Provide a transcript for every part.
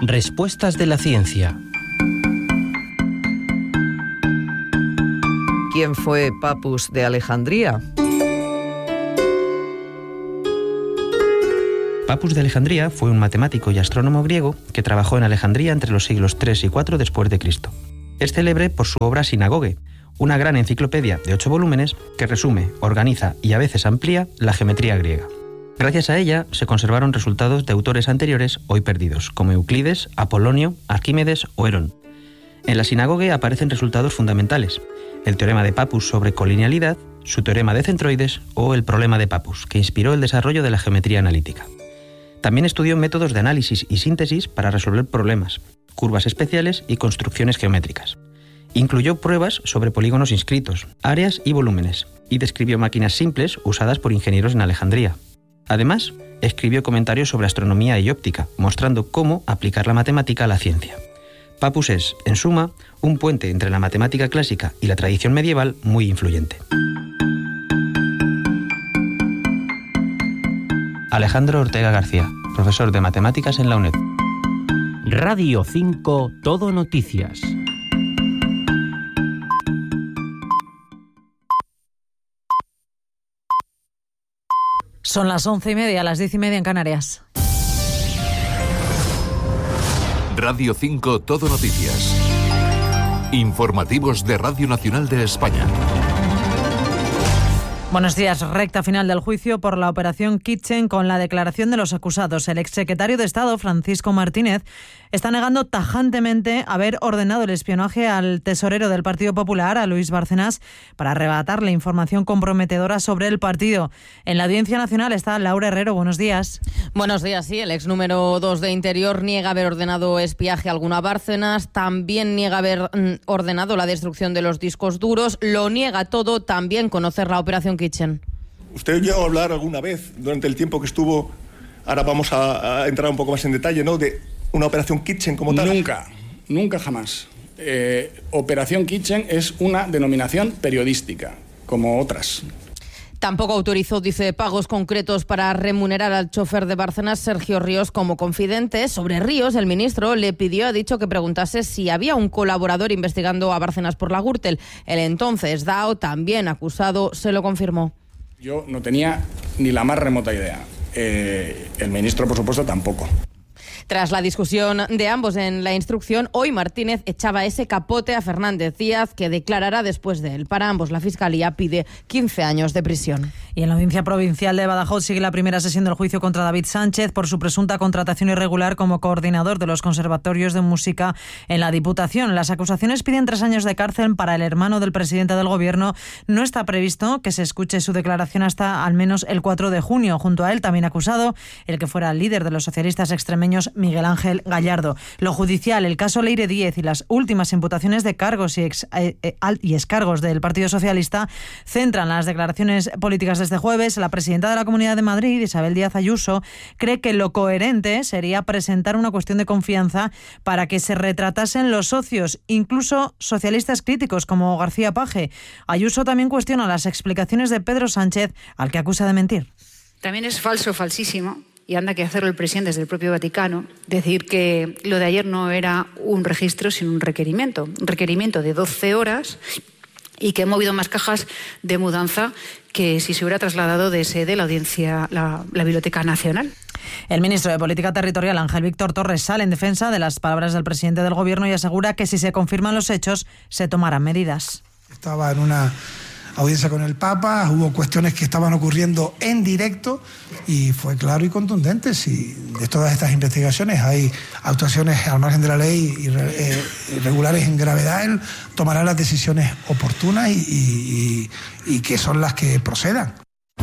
Respuestas de la ciencia. ¿Quién fue Papus de Alejandría? Papus de Alejandría fue un matemático y astrónomo griego que trabajó en Alejandría entre los siglos III y IV después de Cristo. Es célebre por su obra Sinagoge, una gran enciclopedia de 8 volúmenes que resume, organiza y a veces amplía la geometría griega. Gracias a ella se conservaron resultados de autores anteriores hoy perdidos, como Euclides, Apolonio, Arquímedes o Herón. En la Sinagoge aparecen resultados fundamentales: el teorema de Papus sobre colinealidad, su teorema de centroides o el problema de Papus, que inspiró el desarrollo de la geometría analítica. También estudió métodos de análisis y síntesis para resolver problemas, curvas especiales y construcciones geométricas. Incluyó pruebas sobre polígonos inscritos, áreas y volúmenes, y describió máquinas simples usadas por ingenieros en Alejandría. Además, escribió comentarios sobre astronomía y óptica, mostrando cómo aplicar la matemática a la ciencia. Papus es, en suma, un puente entre la matemática clásica y la tradición medieval muy influyente. Alejandro Ortega García, profesor de matemáticas en la UNED. Radio 5 Todo Noticias. Son las 11:30, las 10:30 en Canarias. Radio 5 Todo Noticias. Informativos de Radio Nacional de España. Buenos días. Recta final del juicio por la operación Kitchen con la declaración de los acusados. El exsecretario de Estado, Francisco Martínez, está negando tajantemente haber ordenado el espionaje al tesorero del Partido Popular, a Luis Bárcenas, para arrebatarle información comprometedora sobre el partido. En la Audiencia Nacional está Laura Herrero. Buenos días. Buenos días, sí. El ex número 2 de Interior niega haber ordenado espiaje alguno a Bárcenas, también niega haber ordenado la destrucción de los discos duros, lo niega todo, también conocer la operación Kitchen. ¿Usted llegó a hablar alguna vez durante el tiempo que estuvo, ahora vamos a entrar un poco más en detalle, ¿no?, de una operación Kitchen como tal? Nunca jamás. Operación Kitchen es una denominación periodística, como otras. Tampoco autorizó, dice, pagos concretos para remunerar al chofer de Bárcenas, Sergio Ríos, como confidente. Sobre Ríos, el ministro ha dicho que preguntase si había un colaborador investigando a Bárcenas por la Gürtel. El entonces DAO, también acusado, se lo confirmó. Yo no tenía ni la más remota idea. El ministro, por supuesto, tampoco. Tras la discusión de ambos en la instrucción, hoy Martínez echaba ese capote a Fernández Díaz, que declarará después de él. Para ambos, la Fiscalía pide 15 años de prisión. Y en la Audiencia Provincial de Badajoz sigue la primera sesión del juicio contra David Sánchez por su presunta contratación irregular como coordinador de los conservatorios de música en la Diputación. Las acusaciones piden 3 años de cárcel para el hermano del presidente del Gobierno. No está previsto que se escuche su declaración hasta al menos el 4 de junio. Junto a él, también acusado, el que fuera líder de los socialistas extremeños, Miguel Ángel Gallardo. Lo judicial, el caso Leire Díez y las últimas imputaciones de cargos y excargos del Partido Socialista centran las declaraciones políticas de este jueves. La presidenta de la Comunidad de Madrid, Isabel Díaz Ayuso, cree que lo coherente sería presentar una cuestión de confianza para que se retratasen los socios, incluso socialistas críticos como García Paje. Ayuso también cuestiona las explicaciones de Pedro Sánchez, al que acusa de mentir. También es falso, falsísimo, y anda que hacerlo el presidente desde el propio Vaticano, decir que lo de ayer no era un registro sino un requerimiento de 12 horas y que ha movido más cajas de mudanza que si se hubiera trasladado de sede la audiencia, la Biblioteca Nacional. El ministro de Política Territorial, Ángel Víctor Torres, sale en defensa de las palabras del presidente del Gobierno y asegura que si se confirman los hechos, se tomarán medidas. Estaba en una audiencia con el Papa, hubo cuestiones que estaban ocurriendo en directo y fue claro y contundente. Si de todas estas investigaciones hay actuaciones al margen de la ley irregulares en gravedad, él tomará las decisiones oportunas y que son las que procedan.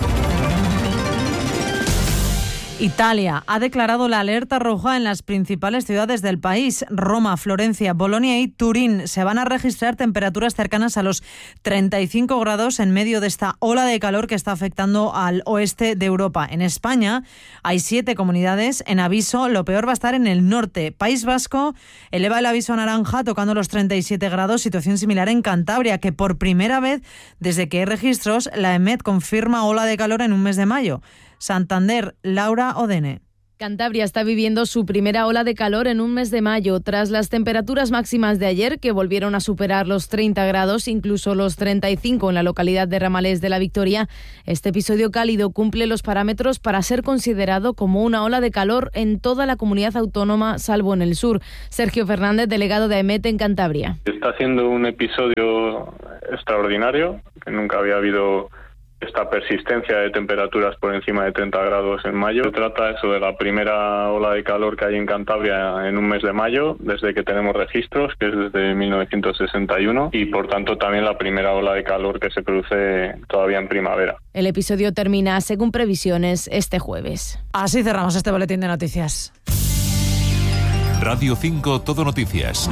Italia ha declarado la alerta roja en las principales ciudades del país. Roma, Florencia, Bolonia y Turín se van a registrar temperaturas cercanas a los 35 grados en medio de esta ola de calor que está afectando al oeste de Europa. En España hay 7 comunidades en aviso. Lo peor va a estar en el norte. País Vasco eleva el aviso a naranja tocando los 37 grados. Situación similar en Cantabria, que por primera vez desde que hay registros, la EMET confirma ola de calor en un mes de mayo. Santander, Laura Odene. Cantabria está viviendo su primera ola de calor en un mes de mayo, tras las temperaturas máximas de ayer, que volvieron a superar los 30 grados, incluso los 35 en la localidad de Ramales de la Victoria. Este episodio cálido cumple los parámetros para ser considerado como una ola de calor en toda la comunidad autónoma, salvo en el sur. Sergio Fernández, delegado de AEMET en Cantabria. Está siendo un episodio extraordinario, que nunca había habido esta persistencia de temperaturas por encima de 30 grados en mayo. Se trata eso de la primera ola de calor que hay en Cantabria en un mes de mayo, desde que tenemos registros, que es desde 1961, y por tanto también la primera ola de calor que se produce todavía en primavera. El episodio termina, según previsiones, este jueves. Así cerramos este boletín de noticias. Radio 5 Todo Noticias.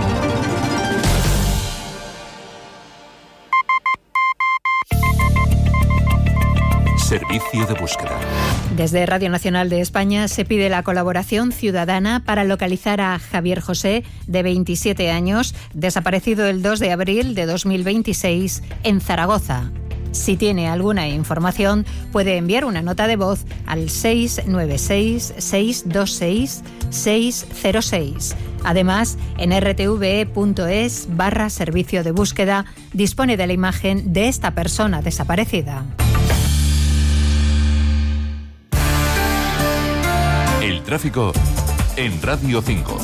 Servicio de búsqueda. Desde Radio Nacional de España se pide la colaboración ciudadana para localizar a Javier José, de 27 años, desaparecido el 2 de abril de 2026 en Zaragoza. Si tiene alguna información, puede enviar una nota de voz al 696-626-606. Además, en rtve.es/servicio de búsqueda dispone de la imagen de esta persona desaparecida. El tráfico en Radio 5.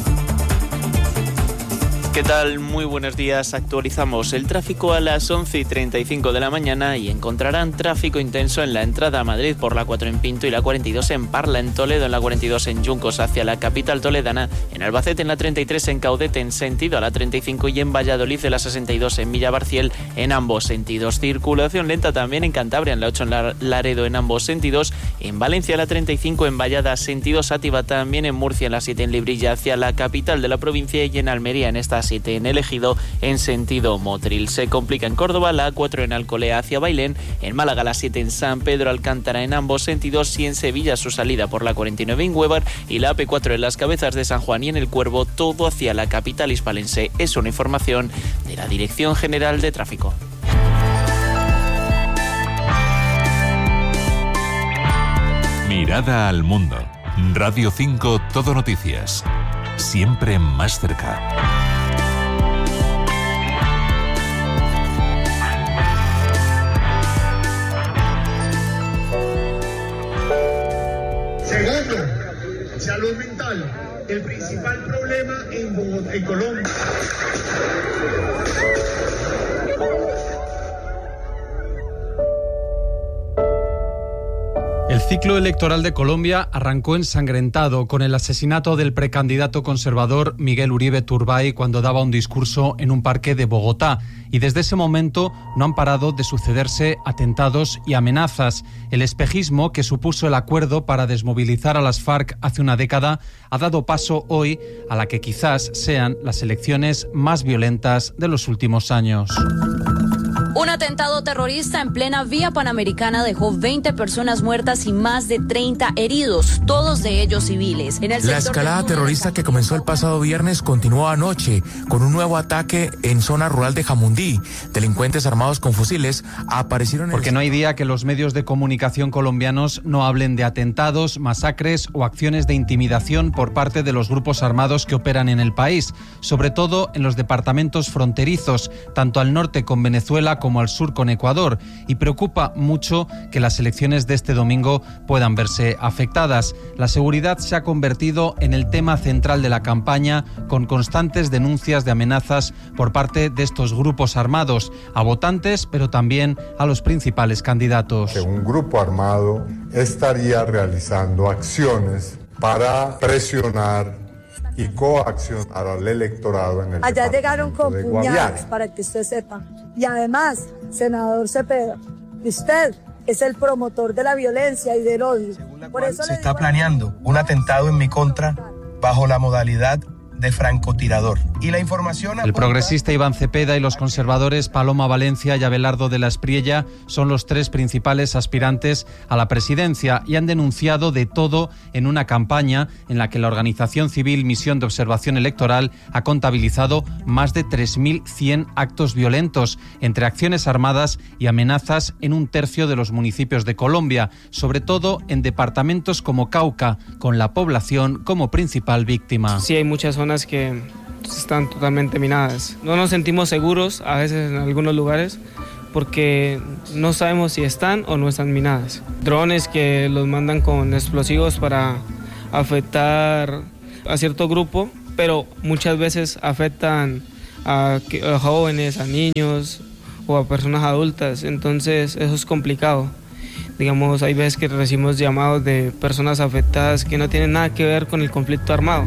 ¿Qué tal? Muy buenos días. Actualizamos el tráfico a las 11:35 de la mañana y encontrarán tráfico intenso en la entrada a Madrid por la 4 en Pinto y la 42 en Parla, en Toledo, en la 42 en Yuncos hacia la capital toledana, en Albacete en la 33 en Caudete en sentido a la 35 y en Valladolid de la 62 en Villabarciel en ambos sentidos. Circulación lenta también en Cantabria, en la 8 en Laredo en ambos sentidos, en Valencia la 35 en Vallada sentido Sátiva, también en Murcia en la 7 en Librilla hacia la capital de la provincia y en Almería en esta 7 en El Ejido en sentido Motril. Se complica en Córdoba la A4 en Alcolea hacia Bailén, en Málaga la 7 en San Pedro Alcántara en ambos sentidos y en Sevilla su salida por la 49 en Huévar y la AP4 en las Cabezas de San Juan y en El Cuervo, todo hacia la capital hispalense. Es una información de la Dirección General de Tráfico. Mirada al mundo. Radio 5 Todo Noticias. Siempre más cerca. Segundo, salud mental, el principal problema en Colombia. El ciclo electoral de Colombia arrancó ensangrentado con el asesinato del precandidato conservador Miguel Uribe Turbay cuando daba un discurso en un parque de Bogotá. Y desde ese momento no han parado de sucederse atentados y amenazas. El espejismo que supuso el acuerdo para desmovilizar a las FARC hace una década ha dado paso hoy a la que quizás sean las elecciones más violentas de los últimos años. Un atentado terrorista en plena vía panamericana dejó 20 personas muertas y más de 30 heridos, todos de ellos civiles. La escalada terrorista que comenzó el pasado viernes continuó anoche con un nuevo ataque en zona rural de Jamundí. Delincuentes armados con fusiles aparecieron... Porque no hay día que los medios de comunicación colombianos no hablen de atentados, masacres o acciones de intimidación por parte de los grupos armados que operan en el país, sobre todo en los departamentos fronterizos, tanto al norte con Venezuela como al sur con Ecuador, y preocupa mucho que las elecciones de este domingo puedan verse afectadas. La seguridad se ha convertido en el tema central de la campaña, con constantes denuncias de amenazas por parte de estos grupos armados a votantes, pero también a los principales candidatos. Que un grupo armado estaría realizando acciones para presionar y coaccionar al electorado en el allá llegaron con puñales, Guaviare. para que usted sepa. Y además, senador Cepeda, usted es el promotor de la violencia y del odio. Por eso se está planeando un atentado en mi contra bajo la modalidad de francotirador. Y la información El progresista Iván Cepeda y los conservadores Paloma Valencia y Abelardo de la Espriella son los tres principales aspirantes a la presidencia y han denunciado de todo en una campaña en la que la organización civil Misión de Observación Electoral ha contabilizado más de 3.100 actos violentos, entre acciones armadas y amenazas en un tercio de los municipios de Colombia, sobre todo en departamentos como Cauca, con la población como principal víctima. Sí, hay muchas zonas que están totalmente minadas. No nos sentimos seguros a veces en algunos lugares porque no sabemos si están o no están minadas. Drones que los mandan con explosivos para afectar a cierto grupo, pero muchas veces afectan a jóvenes, a niños o a personas adultas, entonces eso es complicado. Digamos, hay veces que recibimos llamados de personas afectadas que no tienen nada que ver con el conflicto armado.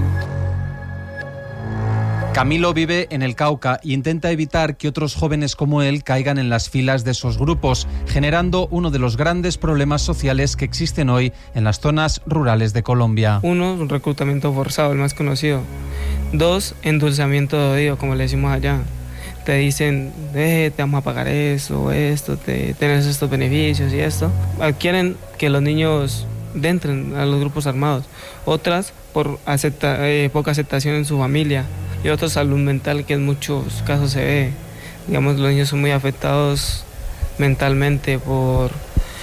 Camilo vive en el Cauca e intenta evitar que otros jóvenes como él caigan en las filas de esos grupos, generando uno de los grandes problemas sociales que existen hoy en las zonas rurales de Colombia. 1, un reclutamiento forzado, el más conocido. 2, endulzamiento de oído, como le decimos allá. Te dicen, te vamos a pagar esto, tenés estos beneficios y esto. Quieren que los niños entren a los grupos armados. Otras, por poca aceptación en su familia. Y otro, salud mental, que en muchos casos se ve. Digamos, los niños son muy afectados mentalmente por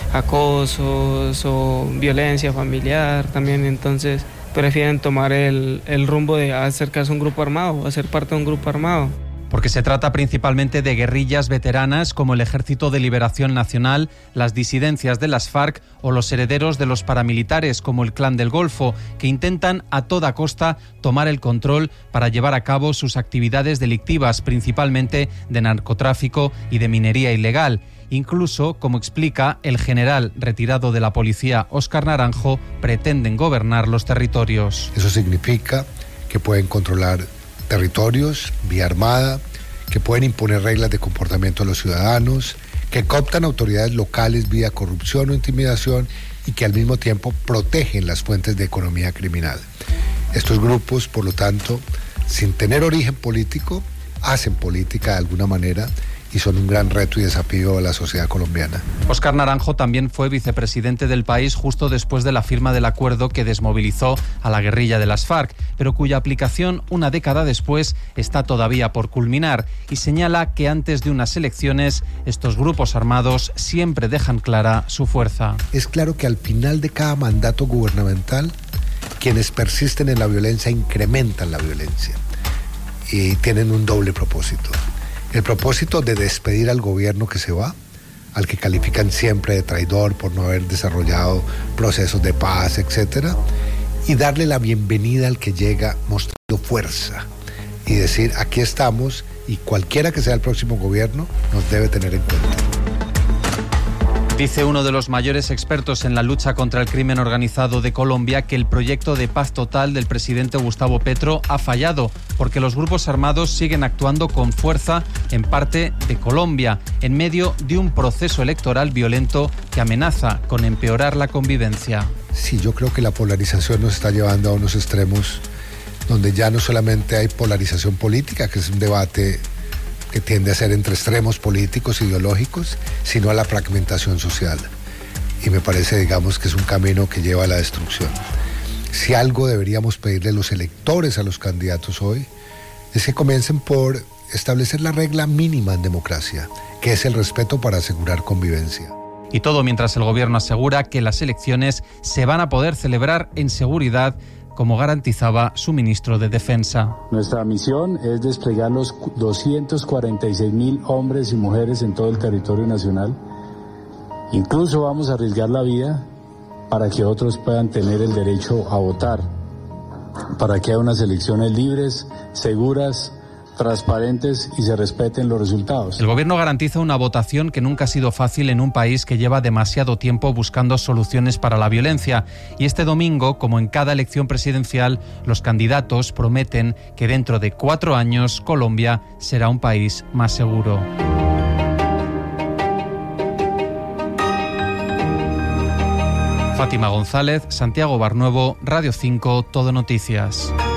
acosos o violencia familiar también, entonces prefieren tomar el rumbo de acercarse a un grupo armado o ser parte de un grupo armado. Porque se trata principalmente de guerrillas veteranas como el Ejército de Liberación Nacional, las disidencias de las FARC o los herederos de los paramilitares como el Clan del Golfo, que intentan a toda costa tomar el control para llevar a cabo sus actividades delictivas, principalmente de narcotráfico y de minería ilegal. Incluso, como explica el general retirado de la policía Óscar Naranjo, pretenden gobernar los territorios. Eso significa que pueden controlar territorios vía armada, que pueden imponer reglas de comportamiento a los ciudadanos, que cooptan autoridades locales vía corrupción o intimidación y que al mismo tiempo protegen las fuentes de economía criminal. Estos grupos, por lo tanto, sin tener origen político, hacen política de alguna manera y son un gran reto y desafío a la sociedad colombiana. Óscar Naranjo también fue vicepresidente del país justo después de la firma del acuerdo que desmovilizó a la guerrilla de las FARC, pero cuya aplicación una década después está todavía por culminar, y señala que antes de unas elecciones estos grupos armados siempre dejan clara su fuerza. Es claro que al final de cada mandato gubernamental, quienes persisten en la violencia incrementan la violencia y tienen un doble propósito. El propósito de despedir al gobierno que se va, al que califican siempre de traidor por no haber desarrollado procesos de paz, etc., y darle la bienvenida al que llega mostrando fuerza y decir, aquí estamos y cualquiera que sea el próximo gobierno nos debe tener en cuenta. Dice uno de los mayores expertos en la lucha contra el crimen organizado de Colombia que el proyecto de paz total del presidente Gustavo Petro ha fallado porque los grupos armados siguen actuando con fuerza en parte de Colombia, en medio de un proceso electoral violento que amenaza con empeorar la convivencia. Sí, yo creo que la polarización nos está llevando a unos extremos donde ya no solamente hay polarización política, que es un debate que tiende a ser entre extremos políticos, ideológicos, sino a la fragmentación social. Y me parece, digamos, que es un camino que lleva a la destrucción. Si algo deberíamos pedirle a los electores, a los candidatos hoy, es que comiencen por establecer la regla mínima en democracia, que es el respeto para asegurar convivencia. Y todo mientras el gobierno asegura que las elecciones se van a poder celebrar en seguridad, como garantizaba su ministro de Defensa. Nuestra misión es desplegar los 246.000 hombres y mujeres en todo el territorio nacional. Incluso vamos a arriesgar la vida para que otros puedan tener el derecho a votar, para que haya unas elecciones libres, seguras, transparentes y se respeten los resultados. El gobierno garantiza una votación que nunca ha sido fácil en un país que lleva demasiado tiempo buscando soluciones para la violencia. Y este domingo, como en cada elección presidencial, los candidatos prometen que dentro de 4 años Colombia será un país más seguro. Fátima González, Santiago Barnuevo, Radio 5, Todo Noticias.